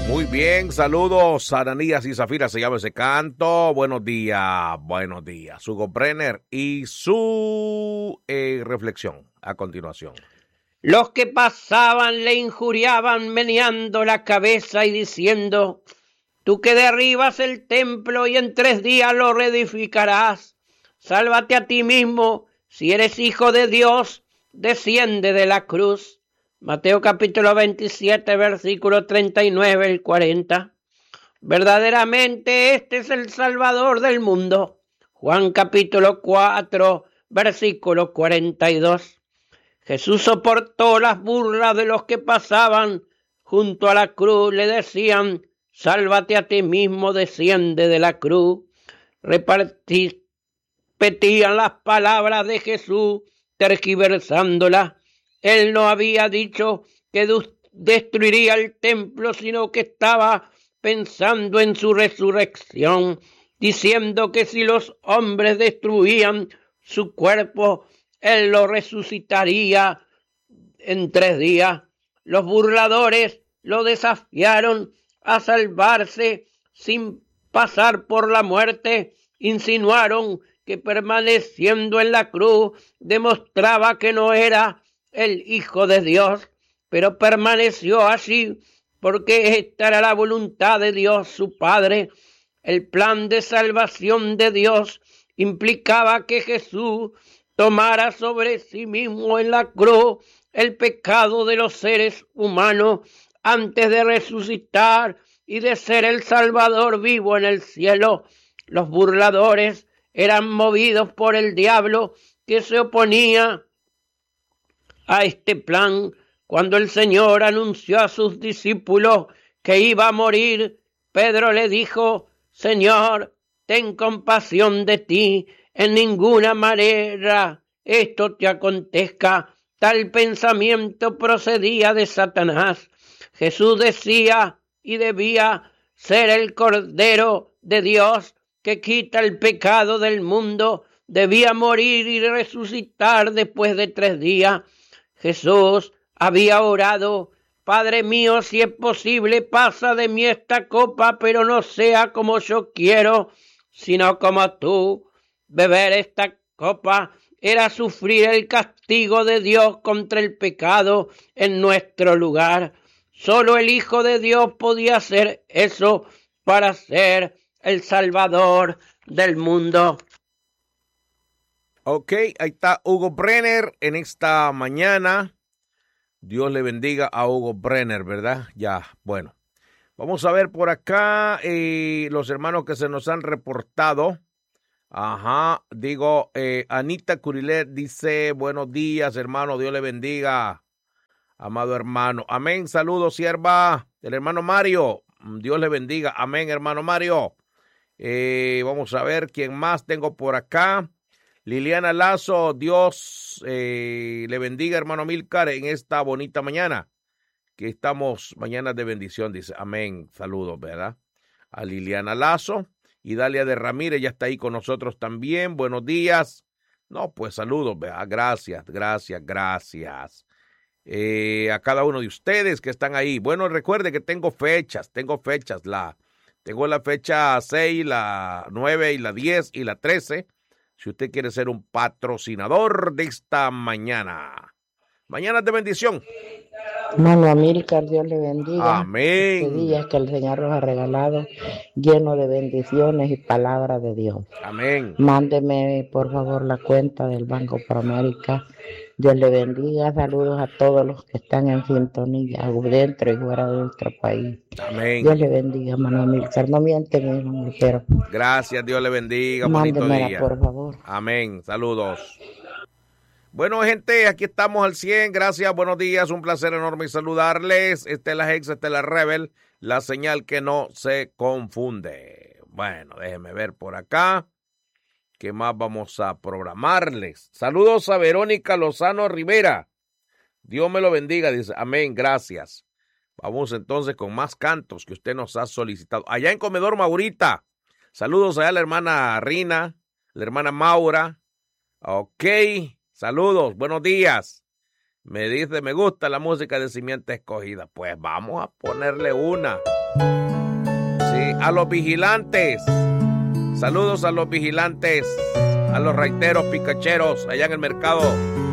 Muy bien, saludos, Ananías y Zafira, se llama ese canto. Buenos días, Hugo Brenner y su reflexión a continuación. Los que pasaban le injuriaban meneando la cabeza y diciendo: tú que derribas el templo y en 3 días lo reedificarás, sálvate a ti mismo, si eres hijo de Dios, desciende de la cruz. Mateo capítulo 27, versículo 39 y 40. Verdaderamente este es el Salvador del mundo. Juan capítulo 4, versículo 42. Jesús soportó las burlas de los que pasaban junto a la cruz. Le decían: sálvate a ti mismo, desciende de la cruz. Repetían las palabras de Jesús, tergiversándolas. Él no había dicho que destruiría el templo, sino que estaba pensando en su resurrección, diciendo que si los hombres destruían su cuerpo, Él lo resucitaría en 3 días. Los burladores lo desafiaron a salvarse sin pasar por la muerte. Insinuaron que permaneciendo en la cruz demostraba que no era el Hijo de Dios, pero permaneció allí porque esta era la voluntad de Dios, su Padre. El plan de salvación de Dios implicaba que Jesús tomara sobre sí mismo en la cruz el pecado de los seres humanos antes de resucitar y de ser el Salvador vivo en el cielo. Los burladores eran movidos por el diablo, que se oponía a este plan. Cuando el Señor anunció a sus discípulos que iba a morir, Pedro le dijo: Señor, ten compasión de ti, en ninguna manera esto te acontezca. Tal pensamiento procedía de Satanás. Jesús decía y debía ser el Cordero de Dios que quita el pecado del mundo. Debía morir y resucitar después de 3 días. Jesús había orado: Padre mío, si es posible, pasa de mí esta copa, pero no sea como yo quiero, sino como tú. Beber esta copa era sufrir el castigo de Dios contra el pecado en nuestro lugar. Solo el Hijo de Dios podía hacer eso para ser el Salvador del mundo. Ok, ahí está Hugo Brenner en esta mañana. Dios le bendiga a Hugo Brenner, ¿verdad? Ya, bueno. Vamos a ver por acá los hermanos que se nos han reportado. Anita Curilet dice: buenos días, hermano, Dios le bendiga, amado hermano. Amén, saludos, sierva. El hermano Mario, Dios le bendiga. Amén, hermano Mario. Vamos a ver quién más tengo por acá. Liliana Lazo, Dios le bendiga, hermano Milcar, en esta bonita mañana, que estamos mañana de bendición, dice. Amén, saludos, ¿verdad? A Liliana Lazo. Y Dalia de Ramírez ya está ahí con nosotros también. Buenos días. No, pues saludos, ¿verdad? Gracias. A cada uno de ustedes que están ahí. Bueno, recuerde que tengo fechas. Tengo la fecha 6, la 9 y la 10 y la 13. Si usted quiere ser un patrocinador de esta mañana. Mañana de bendición. Hermano Amílcar, Dios le bendiga. Amén. Este día que el Señor nos ha regalado, lleno de bendiciones y palabras de Dios. Amén. Mándeme, por favor, la cuenta del Banco Proamérica. Dios le bendiga. Saludos a todos los que están en sintonía, dentro y fuera de nuestro país. Amén. Dios le bendiga, hermano Amílcar. No miente, mi hermano, pero gracias, Dios le bendiga. Bonito mándemela, día. por favor. Amén. Saludos. Bueno, gente, aquí estamos al 100. Gracias, buenos días. Un placer enorme saludarles. Esta es la Hex, esta es la Rebel, la señal que no se confunde. Bueno, déjenme ver por acá. ¿Qué más vamos a programarles? Saludos a Verónica Lozano Rivera. Dios me lo bendiga, dice. Amén, gracias. Vamos entonces con más cantos que usted nos ha solicitado. Allá en Comedor Maurita. Saludos allá a la hermana Rina, la hermana Maura. Ok. Saludos, buenos días. Me dice, me gusta la música de Simiente Escogida. Pues vamos a ponerle una. Sí, a los vigilantes. Saludos a los vigilantes, a los raiteros, picacheros allá en el mercado.